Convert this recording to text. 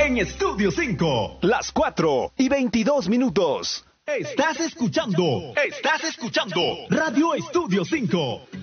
en Estudio 5. Las 4:22. Estás escuchando Radio Estudio 5.